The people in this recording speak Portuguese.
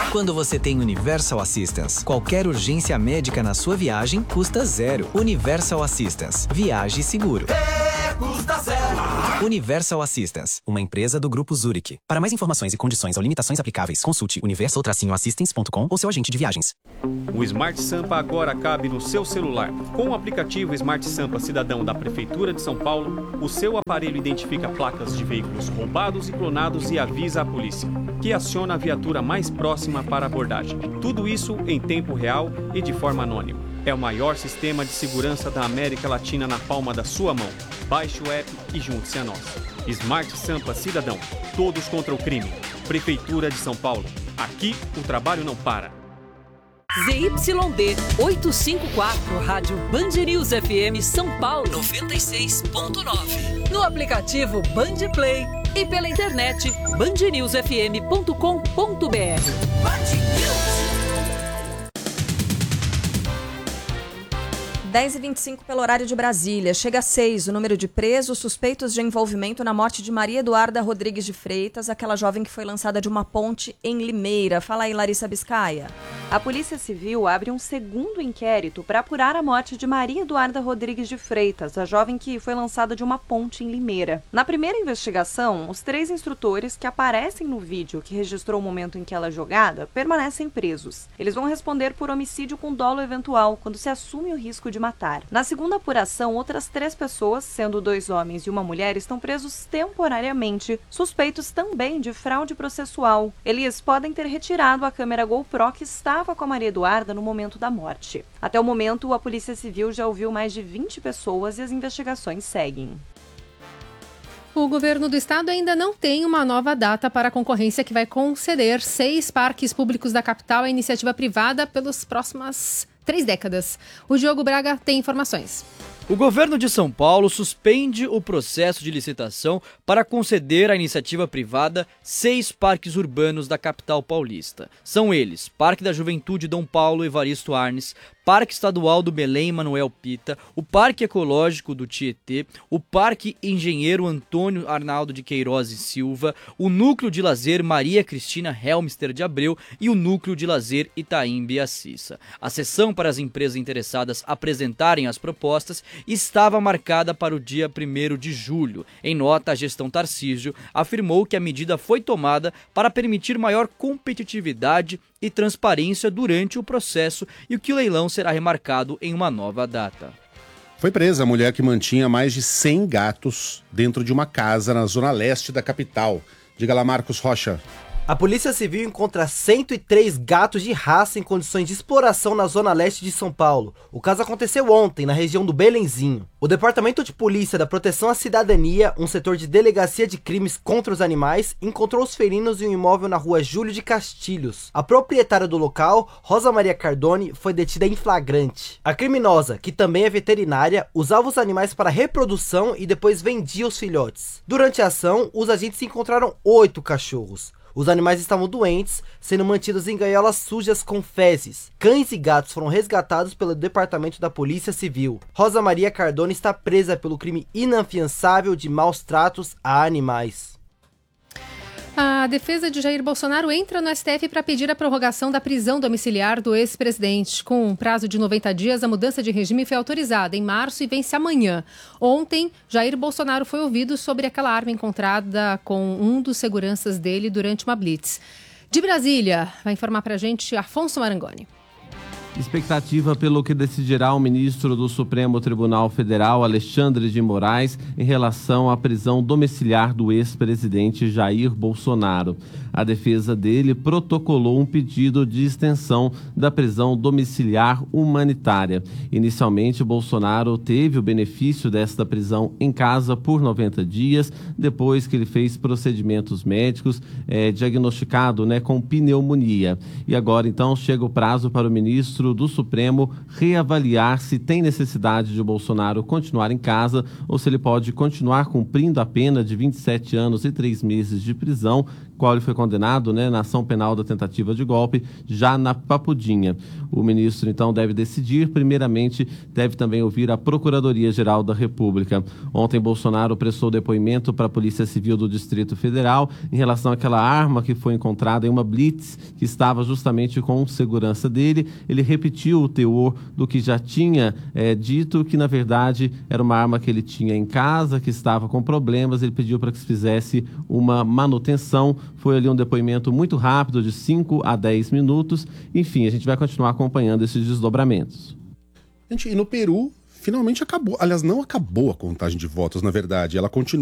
Quando você tem Universal Assistance, qualquer urgência médica na sua viagem custa zero. Universal Assistance. Viaje seguro. Custa zero. Universal Assistance, uma empresa do Grupo Zurich. Para mais informações e condições ou limitações aplicáveis, consulte universal-assistance.com ou seu agente de viagens. O Smart Sampa agora cabe no seu celular. Com o aplicativo Smart Sampa Cidadão da Prefeitura de São Paulo, o seu aparelho identifica placas de veículos roubados e clonados e avisa a polícia, que aciona a viatura mais próxima para abordagem. Tudo isso em tempo real e de forma anônima. É o maior sistema de segurança da América Latina na palma da sua mão. Baixe o app e junte-se a nós. Smart Sampa Cidadão. Todos contra o crime. Prefeitura de São Paulo. Aqui o trabalho não para. ZYD 854, Rádio Band News FM São Paulo 96.9. No aplicativo Band Play e pela internet bandnewsfm.com.br. Band News. 10h25 pelo horário de Brasília. Chega a 6 o número de presos suspeitos de envolvimento na morte de Maria Eduarda Rodrigues de Freitas, aquela jovem que foi lançada de uma ponte em Limeira. Fala aí, Larissa Biscaia. A Polícia Civil abre um segundo inquérito para apurar a morte de Maria Eduarda Rodrigues de Freitas, a jovem que foi lançada de uma ponte em Limeira. Na primeira investigação, os 3 instrutores que aparecem no vídeo que registrou o momento em que ela é jogada permanecem presos. Eles vão responder por homicídio com dolo eventual, quando se assume o risco de matar. Na segunda apuração, outras 3 pessoas, sendo 2 homens e uma mulher, estão presos temporariamente, suspeitos também de fraude processual. Eles podem ter retirado a câmera GoPro que estava com a Maria Eduarda no momento da morte. Até o momento, a Polícia Civil já ouviu mais de 20 pessoas e as investigações seguem. O governo do estado ainda não tem uma nova data para a concorrência que vai conceder 6 parques públicos da capital à iniciativa privada pelas próximas 3 décadas. O Diogo Braga tem informações. O governo de São Paulo suspende o processo de licitação para conceder à iniciativa privada 6 parques urbanos da capital paulista. São eles: Parque da Juventude Dom Paulo Evaristo Arnes, Parque Estadual do Belém Manuel Pita, o Parque Ecológico do Tietê, o Parque Engenheiro Antônio Arnaldo de Queiroz e Silva, o Núcleo de Lazer Maria Cristina Helmster de Abreu e o Núcleo de Lazer Itaim Biacissa. A sessão para as empresas interessadas apresentarem as propostas estava marcada para o dia 1º de julho. Em nota, a gestão Tarcísio afirmou que a medida foi tomada para permitir maior competitividade e transparência durante o processo e que o leilão será remarcado em uma nova data. Foi presa a mulher que mantinha mais de 100 gatos dentro de uma casa na zona leste da capital. Diga lá, Marcos Rocha. A Polícia Civil encontra 103 gatos de raça em condições de exploração na zona leste de São Paulo. O caso aconteceu ontem, na região do Belenzinho. O Departamento de Polícia da Proteção à Cidadania, um setor de delegacia de crimes contra os animais, encontrou os felinos em um imóvel na rua Júlio de Castilhos. A proprietária do local, Rosa Maria Cardone, foi detida em flagrante. A criminosa, que também é veterinária, usava os animais para reprodução e depois vendia os filhotes. Durante a ação, os agentes encontraram 8 cachorros. Os animais estavam doentes, sendo mantidos em gaiolas sujas com fezes. Cães e gatos foram resgatados pelo Departamento da Polícia Civil. Rosa Maria Cardone está presa pelo crime inafiançável de maus tratos a animais. A defesa de Jair Bolsonaro entra no STF para pedir a prorrogação da prisão domiciliar do ex-presidente. Com um prazo de 90 dias, a mudança de regime foi autorizada em março e vence amanhã. Ontem, Jair Bolsonaro foi ouvido sobre aquela arma encontrada com um dos seguranças dele durante uma blitz. De Brasília, vai informar para a gente Afonso Marangoni. Expectativa pelo que decidirá o ministro do Supremo Tribunal Federal, Alexandre de Moraes, em relação à prisão domiciliar do ex-presidente Jair Bolsonaro. A defesa dele protocolou um pedido de extensão da prisão domiciliar humanitária. Inicialmente, Bolsonaro teve o benefício desta prisão em casa por 90 dias, depois que ele fez procedimentos médicos, diagnosticado com pneumonia. E agora, então, chega o prazo para o ministro do Supremo reavaliar se tem necessidade de Bolsonaro continuar em casa ou se ele pode continuar cumprindo a pena de 27 anos e 3 meses de prisão qual ele foi condenado, né, na ação penal da tentativa de golpe, já na Papudinha. O ministro, então, deve decidir. Primeiramente, deve também ouvir a Procuradoria-Geral da República. Ontem, Bolsonaro prestou depoimento para a Polícia Civil do Distrito Federal em relação àquela arma que foi encontrada em uma blitz que estava justamente com segurança dele. Ele repetiu o teor do que já tinha dito, que na verdade era uma arma que ele tinha em casa, que estava com problemas. Ele pediu para que se fizesse uma manutenção. Foi ali um depoimento muito rápido, de 5 a 10 minutos. Enfim, a gente vai continuar acompanhando esses desdobramentos. Gente, e no Peru, finalmente acabou. Aliás, não acabou a contagem de votos, na verdade. Ela continua.